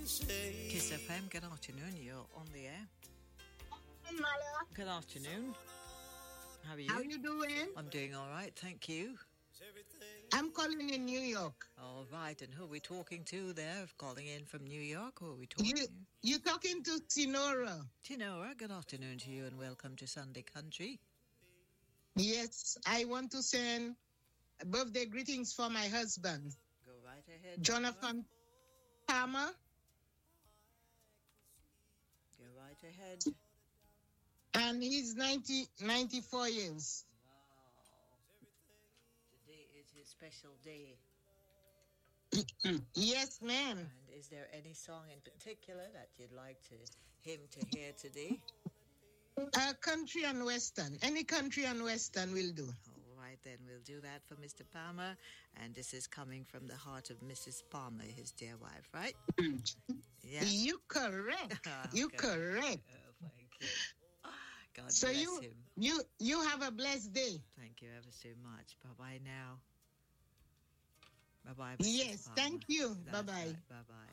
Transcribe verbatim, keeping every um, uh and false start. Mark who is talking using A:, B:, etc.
A: Kiss F M, good afternoon. You're on the air.
B: Mala.
A: Good afternoon. How are you?
B: How you doing?
A: I'm doing all right, thank you.
B: I'm calling in New York.
A: All right, and who are we talking to there? Calling in from New York, who are we talking
B: You,
A: to?
B: you're talking to Sinora.
A: Tinora, good afternoon to you and welcome to Sunday Country.
B: Yes, I want to send birthday greetings for my husband.
A: Go right ahead.
B: Jonathan Palmer.
A: Go right ahead.
B: And he's ninety, ninety-four years.
A: Wow. Today is his special day.
B: Yes, ma'am.
A: And is there any song in particular that you'd like to him to hear today?
B: Uh, country and western. Any country and western will do.
A: All right, then we'll do that for Mister Palmer. And this is coming from the heart of Missus Palmer, his dear wife, right? Yeah.
B: You correct. You
A: Okay.
B: correct.
A: Oh, thank you. God
B: So
A: bless
B: you,
A: him.
B: you, you have a blessed day.
A: Thank you ever so much. Bye-bye now. Bye-bye.
B: Yes, thank you.
A: That's
B: Bye-bye.
A: right. Bye-bye.